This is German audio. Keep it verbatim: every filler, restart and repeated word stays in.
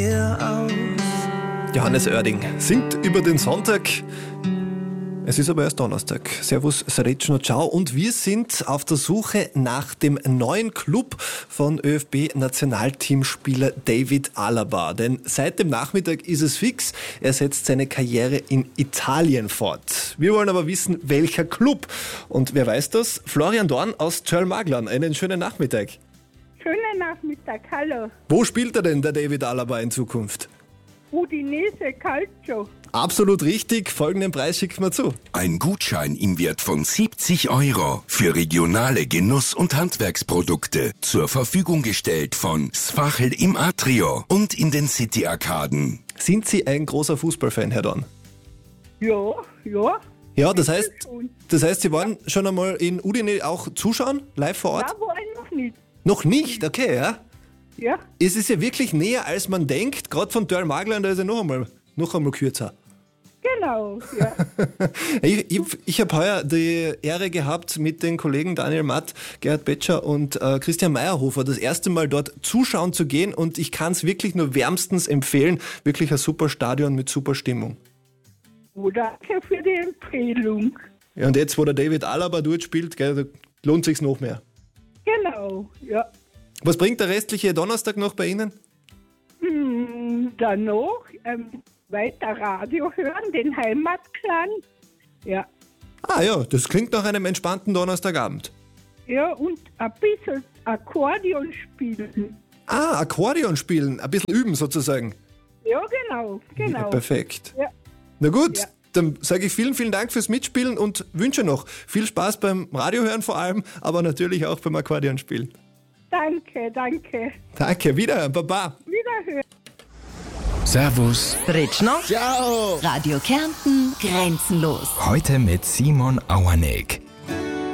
Johannes Oerding singt über den Sonntag. Es ist aber erst Donnerstag. Servus, Srečno, ciao. Und wir sind auf der Suche nach dem neuen Club von ÖFB-Nationalteamspieler David Alaba. Denn seit dem Nachmittag ist es fix. Er setzt seine Karriere in Italien fort. Wir wollen aber wissen, welcher Club. Und wer weiß das? Florian Dorn aus Törl-Maglern. Einen schönen Nachmittag. Schönen Nachmittag, hallo. Wo spielt er denn, der David Alaba, in Zukunft? Udinese Calcio. Absolut richtig. Folgenden Preis schickt man zu. Ein Gutschein im Wert von siebzig Euro für regionale Genuss- und Handwerksprodukte zur Verfügung gestellt von Sfachel im Atrio und in den City-Arkaden. Sind Sie ein großer Fußballfan, Herr Dorn? Ja, ja. Ja, das heißt, schon. das heißt, Sie waren schon einmal in Udine auch zuschauen, live vor Ort? Da war ich noch nicht. Noch nicht, okay, ja. Ja, Es ist ja wirklich näher, als man denkt. Gerade von Törl-Maglern, da ist ja noch einmal, noch einmal kürzer. genau, ja. Ich, ich, ich habe heuer die Ehre gehabt, mit den Kollegen Daniel Matt, Gerhard Betscher und äh, Christian Meyerhofer das erste Mal dort zuschauen zu gehen. Und ich kann es wirklich nur wärmstens empfehlen. Wirklich ein super Stadion mit super Stimmung. Oh, danke für die Empfehlung. Ja, und jetzt, wo der David Alaba dort spielt, gell, da lohnt sich's noch mehr. Genau, ja. Was bringt der restliche Donnerstag noch bei Ihnen? Hm, dann noch ähm, weiter Radio hören, den Heimatklang. Ja, Ah ja, das klingt nach einem entspannten Donnerstagabend. ja, und ein bisschen Akkordeon spielen. Ah, Akkordeon spielen, ein bisschen üben sozusagen. Ja, genau, genau. Ja, perfekt. Ja. Na gut, Ja. dann sage ich vielen, vielen Dank fürs Mitspielen und wünsche noch viel Spaß beim Radiohören vor allem, aber natürlich auch beim Akkordeonspielen. Danke, danke. Danke, wiederhören, Baba. Wiederhören. Servus. Srečno. Ciao. Radio Kärnten. Grenzenlos. Heute mit Simon Auerneck.